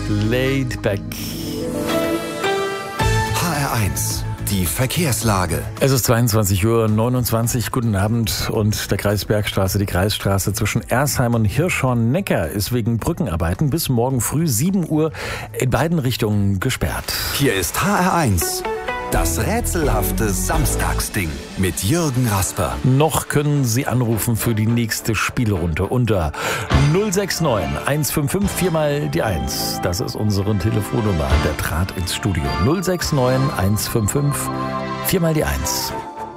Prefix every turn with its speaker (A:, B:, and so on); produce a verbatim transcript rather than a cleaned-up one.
A: Laid Back.
B: H R eins, die Verkehrslage.
A: Es ist zweiundzwanzig Uhr neunundzwanzig. Guten Abend. Und der Kreis Bergstraße, die Kreisstraße zwischen Ersheim und Hirschhorn-Neckar ist wegen Brückenarbeiten bis morgen früh sieben Uhr in beiden Richtungen gesperrt.
B: Hier ist H R eins. Das rätselhafte Samstagsding mit Jürgen Rasper.
A: Noch können Sie anrufen für die nächste Spielrunde unter null sechs neun eins fünf fünf vier mal die eins. Das ist unsere Telefonnummer. Der Draht ins Studio. null sechs neun eins fünf fünf vier mal die eins.